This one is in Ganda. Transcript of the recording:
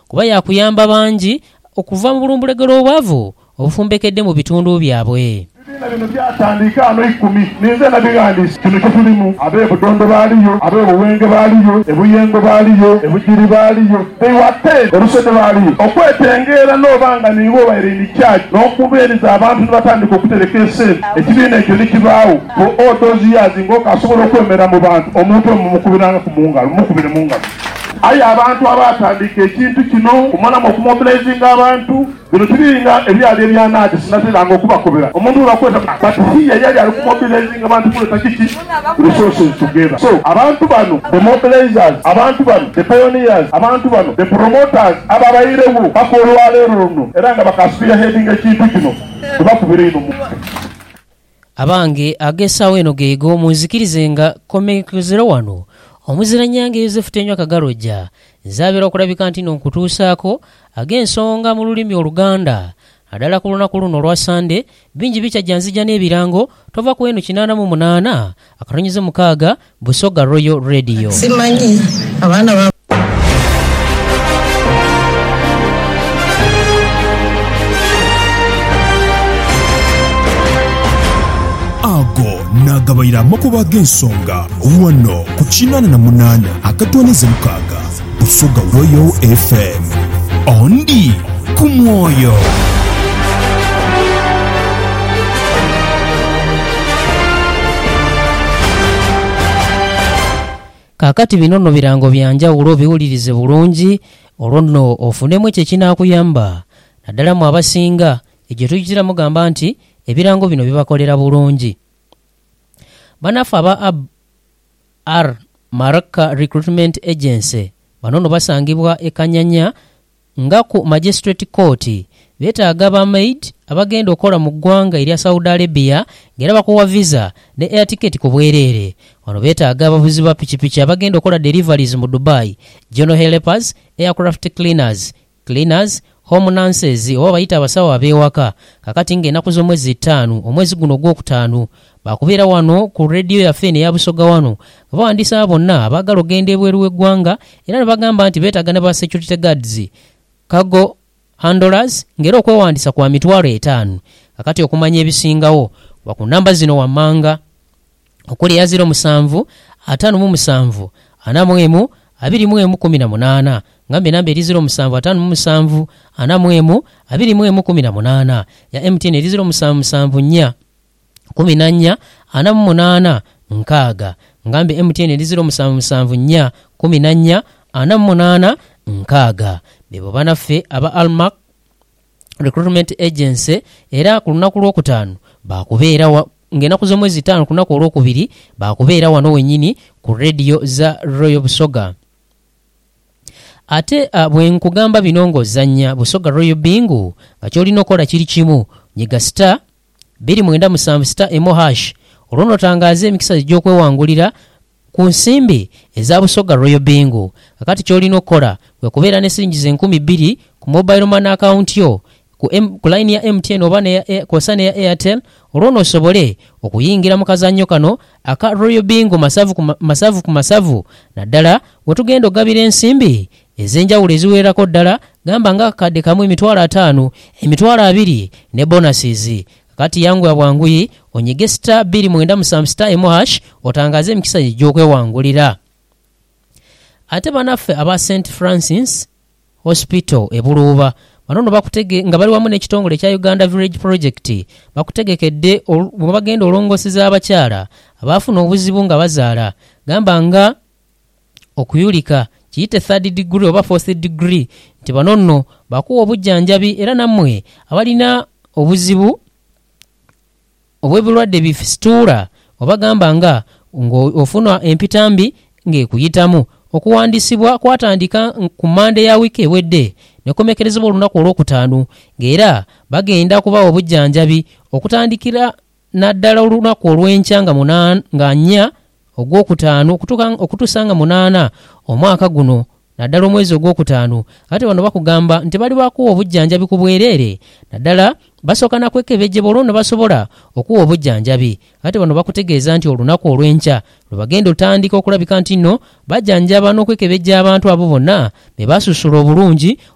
kuba yakuyamba bangi okuva mu bulumbulegero obwavu obufumbekedde mu bitundu byabwe. Bino byatandika ano 10 ninze nabigandisa kino kitulimu abe budondo baliyo abe buwenge baliyo ebuyengo baliyo ebujiri baliyo bewate erusede baliyo okwetengera nobanga niwo bayirindi charge n'okubeeriza abantu nibatandika okutereka esente ekibiina ekyo nikibaawo for all those years ng'okasobola okwemera mu bantu omuntu omumukubiranga mukubire mu ngalo. Aye abantu abatandika ekintu kino kumala mu kumobilizinga abantu bino tubiringa ebyali ebyanaaje sinateranga okubakobera omuntu ulakweta but hiya yali ali kumobilizinga abantu kuleta kiki resources together. So abantu bano the mobilizers, abantu bano the pioneers, abantu bano the promoters ababayirewo bakola leero luno era nga bakasubira heading ekintu kino tubakubira ino mu abange agesawo eno geego munzikirizenga komekezero wano omuziranyanga Yozefu Tenywa Kagalojja nzaabira okulabika nti nkutuusaako ag'ensonga mu lulimi Oluganda naddala ku lunaku luno olwa Sande bingi bikyajja nzija n'ebirango tova ku eno 88 akatonyize 6 Busoga Royal Radio. Simanyi abaana ba ago nagabayira amakuba g'ensonga wano ku 88 akatonize 6 Busoga Royal FM ondi ku mwoyo. Kakati binono birango byanjawulo biwulirize bulungi olwo ofunemu ekyo kinaakuyamba naddala mu abasinga ekyo tukitira mugamba nti ebirango bino bibakolera bulungi. Banafu aba R Maraka Recruitment Agency banono basangibwa ekanyanya nga ku Magistrate Court beetaaga ba maid abagenda okola mu ggwanga erya Saudi Arabia ngera bakuwa visa ne air ticket ku bwereere. Wano beetaaga abavuzi ba pikipiki abagenda okola deliveries mu Dubai, general helpers, aircraft cleaners, home nurses oba bayita abasawo abeewaka. Kakati ng'ennaku z'omwezi 5 omwezi guno gw'okutaano bakubeera wano ku radio yaffe eya Busoga wano bawandiisa bonna abaagala ogenda ebweru w'eggwanga era ne bagamba nti beetaaga ne ba security guards, cargo handlers ngera okwewandiisa kwa $5,000. Kakati okumanya ebisingawo waku namba zino wammanga okuli ya 07 57 41 2118 ngambe namba eri 07 57 41 2118 ya MTN eri 0774 14 48 nkaaga ngambe MTN eri 0774 14 48 nkaaga. Bebo banaffe aba Almac Recruitment Agency era ku lunaku lw'okutaano bakubeera ng'ennaku z'omwezi 5 ku lunaku olw'okubiri bakubeera wano wennyini ku radio za Royal Busoga. Ate bwe nkugamba bino ng'ozannya Busoga Royal Bingu nga ky'olina okola kiri kimu nyiga star 297 star emo# olw'onotangaaza emikisa gy'okwewangulira ku nsimbi eza Busoga Royal Bingu. Kakati ky'olina okukola kwe kubeera ne siringi 2,000 ku mobile money account yo ku line ya MTN oba kw'ossa ne ya Airtel olw'onoosobole okuyingira mu kazannyo kano aka Royal Bingu masavu ku masavu naddala we tugenda ogabira ensimbi ez'enjawulo eziwerako ddala gamba nga akakadde kamu $5,000 $20,000 ne bonuses. Kati yangu ya bwanguyi onyige star 297 star emo# otangaaze emikisa gy'okwewangulira. Ate banaffe aba St Francis Hospital ebuluuba banono bakutege nga bali wamu n'ekitongole kya Uganda Village Project bakutegekedde bwe bagenda olongoseza abakyala abaafuna obuzibu nga bazaala gamba nga okuyulika kiyite 3rd degree oba 4th degree nti banono bakuwa obujjanjabi era nammwe abalina obuzibu obw'ebulwadde bifisituula obagamba nga ng'ofuna empitambi ng'ekuyitamu okuwandiisibwa kwatandika ku Mande ya wiiki ewedde ne kumekerezebwa olunaku olw'okutaano ng'era bagenda kubawa obujjanjabi okutandikira naddala olunaku olw'enkya nga 4 ogw'okutaano okutuusa nga 8 omwaka guno naddala omwezi ogw'okutaano. Ate bano bakugamba nti bali bakuwa obujjanjabi ku bwereere naddala basooka na kwekebejjebwa olwo ne basobola okuwa obujjanjabi. Ate bano bakutegeeza nti olunaku olw'enkya lwe bagenda otandika okulabika nti nno bajjanjaba n'okwekebejja abantu abo bonna be basusula obulungi